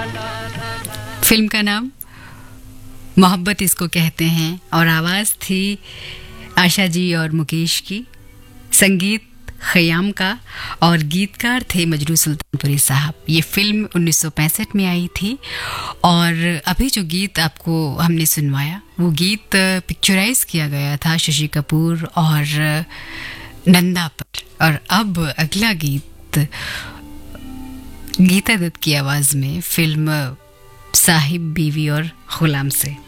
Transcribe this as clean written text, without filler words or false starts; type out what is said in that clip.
Film का नाम मोहब्बत इसको कहते हैं और आवाज़ थी आशा जी और मुकेश की, संगीत खयाम का और गीतकार थे मजरू सुल्तानपुरी साहब। ये फिल्म 1965 में आई थी और अभी जो गीत आपको हमने सुनवाया वो गीत पिक्चराइज किया गया था शशि कपूर और नंदा पर। और अब अगला गीत गीता दत्त की आवाज़ में फिल्म साहिब बीवी और गुलाम से।